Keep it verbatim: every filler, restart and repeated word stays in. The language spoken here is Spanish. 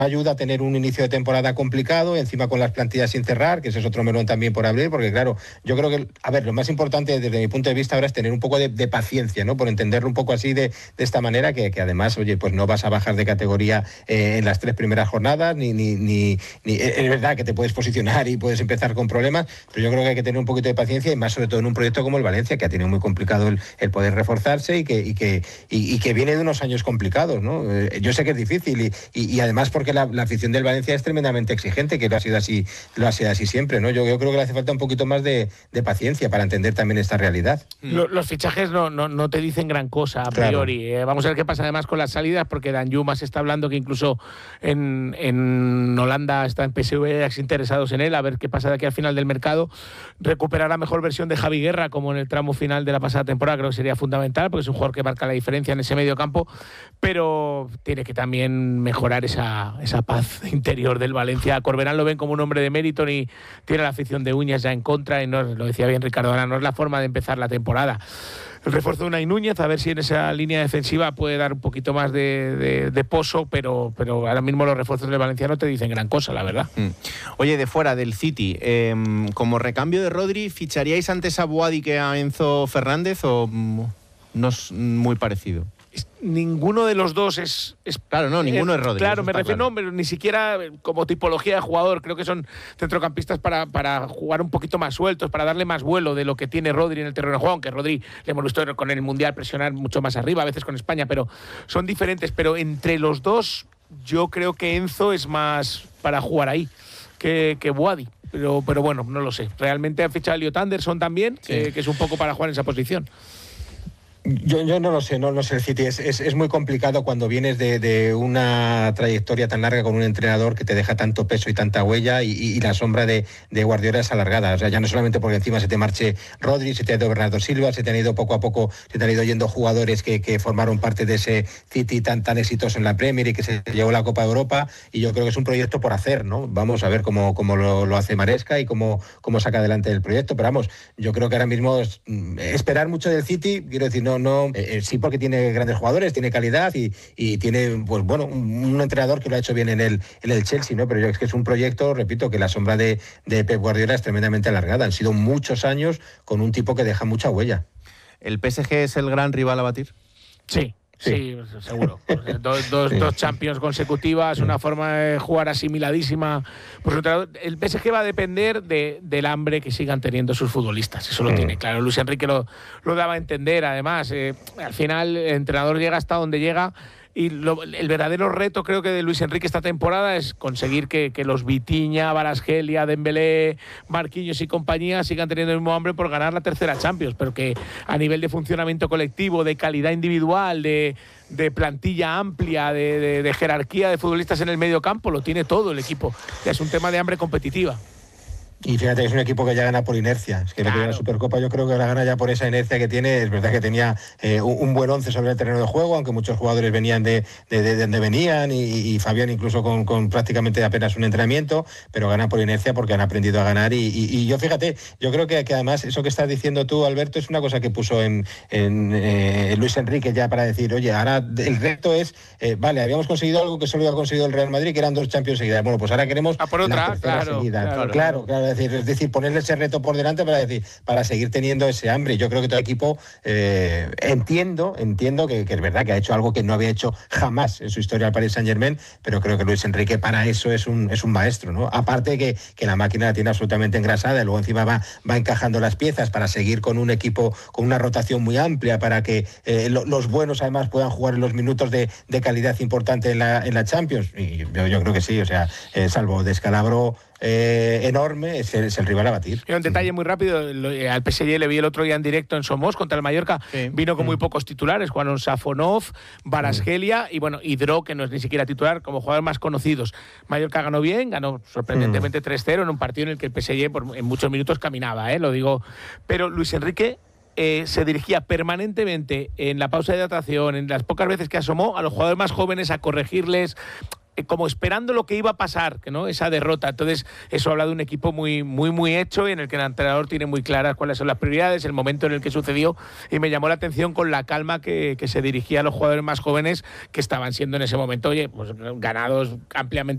ayuda a tener un inicio de temporada complicado, encima con las plantillas sin cerrar, que ese es otro melón también por abrir, porque claro, yo creo que, a ver, lo más importante desde mi punto de vista ahora es tener un poco de, de paciencia, ¿no? Por entenderlo un poco así de, de esta manera, que, que además, oye, pues no vas a bajar de categoría eh, en las tres primeras jornadas, ni, ni, ni, ni, es verdad que te puedes posicionar y puedes empezar con problemas, pero yo creo que hay que tener un poquito de paciencia y más sobre todo en un proyecto como el Valencia, que ha tenido muy complicado el, el poder reforzarse y que, y, que, y, y que viene de unos años complicados, ¿no? Eh, yo sé que es difícil y, y, y además porque la, la afición del Valencia es tremendamente exigente, que lo ha sido así, lo ha sido así siempre, ¿no? Yo, yo creo que le hace falta un poquito más de, de paciencia para entender también esta realidad. Los, los fichajes no, no, no te dicen gran cosa a priori. Claro. Eh, vamos a ver qué pasa además con las salidas, porque Danjuma se está hablando que incluso en, en Holanda está en P S V interesados en él, a ver qué pasa de aquí al final del mercado. Recuperar la mejor versión de Javi Guerra, como en el tramo final de la pasada temporada, creo que sería fundamental, porque es un jugador que marca la diferencia en ese medio campo, pero tiene que también mejorar esa, esa paz interior del Valencia. A Corberán lo ven como un hombre de mérito y tiene la afición de uñas ya en contra, y no, lo decía bien Ricardo, ahora no es la forma de empezar la temporada. El refuerzo de Unai Núñez, a ver si en esa línea defensiva puede dar un poquito más de, de, de pozo, pero, pero ahora mismo los refuerzos del Valencia no te dicen gran cosa, la verdad. Mm. Oye, de fuera del City, eh, como recambio de Rodri, ¿ficharíais antes a Boadi que a Enzo Fernández o no es muy parecido? Ninguno de los dos es, es claro, no, ninguno es, es Rodri. Claro, me refiero, claro. no, pero ni siquiera como tipología de jugador. Creo que son centrocampistas para, para jugar un poquito más sueltos, para darle más vuelo de lo que tiene Rodri en el terreno de juego, aunque Rodri le hemos visto con el Mundial presionar mucho más arriba, a veces con España, pero son diferentes. Pero entre los dos, yo creo que Enzo es más para jugar ahí que, que Boadi. Pero, pero bueno, no lo sé. Realmente han fichado a Elliot Anderson también, sí. que, que es un poco para jugar en esa posición. Yo, yo no lo sé, no lo sé el City. Es, es, es muy complicado cuando vienes de, de una trayectoria tan larga con un entrenador que te deja tanto peso y tanta huella y, y, y la sombra de, de Guardiola es alargada. O sea, ya no solamente porque encima se te marche Rodri, se te ha ido Bernardo Silva, se te han ido poco a poco, se te han ido yendo jugadores que, que formaron parte de ese City tan, tan exitoso en la Premier y que se llevó la Copa de Europa, y yo creo que es un proyecto por hacer, ¿no? Vamos a ver cómo, cómo lo, lo hace Maresca y cómo, cómo saca adelante el proyecto, pero vamos, yo creo que ahora mismo es, esperar mucho del City, quiero decir, no, no, eh, sí, porque tiene grandes jugadores, tiene calidad y, y tiene, pues bueno, un, un entrenador que lo ha hecho bien en el, en el Chelsea, ¿no? Pero yo es que es un proyecto, repito, que la sombra de, de Pep Guardiola es tremendamente alargada. Han sido muchos años con un tipo que deja mucha huella. ¿El P S G es el gran rival a batir? Sí. Sí, sí, seguro. Dos, dos, sí. dos Champions consecutivas, una forma de jugar asimiladísima. Pues el P S G va a depender de, del hambre que sigan teniendo sus futbolistas. Eso lo sí. tiene claro. Luis Enrique lo, lo daba a entender. Además, eh, al final el entrenador llega hasta donde llega. Y lo, el verdadero reto, creo que de Luis Enrique esta temporada es conseguir que, que los Vitinha, Kvaratskhelia, Dembélé, Marquinhos y compañía sigan teniendo el mismo hambre por ganar la tercera Champions, pero que a nivel de funcionamiento colectivo, de calidad individual, de, de plantilla amplia, de, de, de jerarquía de futbolistas en el medio campo, lo tiene todo el equipo. Es un tema de hambre competitiva. Y fíjate que es un equipo que ya gana por inercia. Es que claro. la Supercopa yo creo que la gana ya por esa inercia que tiene. Es verdad que tenía eh, un, un buen once sobre el terreno de juego, aunque muchos jugadores venían de, de, de, de donde venían y, y Fabián incluso con, con prácticamente apenas un entrenamiento, pero gana por inercia porque han aprendido a ganar. Y, y, y yo fíjate, yo creo que, que además eso que estás diciendo tú, Alberto, es una cosa que puso en, en eh, Luis Enrique ya para decir, oye, ahora el reto es, eh, vale, habíamos conseguido algo que solo había conseguido el Real Madrid, que eran dos Champions seguidas. Bueno, pues ahora queremos a por otra, la tercera claro, seguida. Claro, claro, claro. claro. Es decir, es decir, ponerle ese reto por delante para decir, para seguir teniendo ese hambre. Yo creo que todo el equipo eh, entiendo, entiendo que, que es verdad que ha hecho algo que no había hecho jamás en su historia al Paris Saint-Germain, pero creo que Luis Enrique para eso es un, es un maestro, ¿no? Aparte que, que la máquina la tiene absolutamente engrasada y luego encima va, va encajando las piezas para seguir con un equipo con una rotación muy amplia para que eh, lo, los buenos además puedan jugar en los minutos de, de calidad importante en la, en la Champions. Y yo, yo creo que sí, o sea, eh, salvo descalabro Eh, enorme, es el, es el rival a batir. Y un detalle muy rápido, lo, al P S G le vi el otro día en directo en Somos contra el Mallorca, sí. vino con mm. muy pocos titulares, jugaron Safonov, Kvaratskhelia mm. y bueno, Hidro, que no es ni siquiera titular, como jugadores más conocidos. Mallorca ganó bien, ganó sorprendentemente mm. tres cero en un partido en el que el P S G por, en muchos minutos caminaba, ¿eh? Lo digo, pero Luis Enrique Eh, se dirigía permanentemente en la pausa de hidratación, en las pocas veces que asomó, a los jugadores más jóvenes a corregirles, eh, como esperando lo que iba a pasar, que no esa derrota. Entonces eso habla de un equipo muy, muy, muy hecho y en el que el entrenador tiene muy claras cuáles son las prioridades, el momento en el que sucedió, y me llamó la atención con la calma que, que se dirigía a los jugadores más jóvenes que estaban siendo en ese momento, oye, pues ganados ampliamente